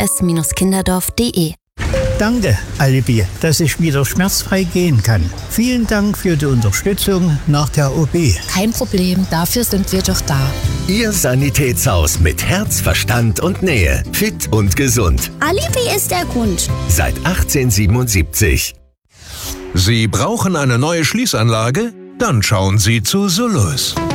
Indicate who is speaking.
Speaker 1: ss-kinderdorf.de.
Speaker 2: Danke, Alibi, dass ich wieder schmerzfrei gehen kann. Vielen Dank für die Unterstützung nach der OP.
Speaker 3: Kein Problem, dafür sind wir doch da.
Speaker 4: Ihr Sanitätshaus mit Herz, Verstand und Nähe. Fit und gesund.
Speaker 5: Alibi ist der Grund.
Speaker 4: Seit 1877.
Speaker 6: Sie brauchen eine neue Schließanlage? Dann schauen Sie zu Sullus.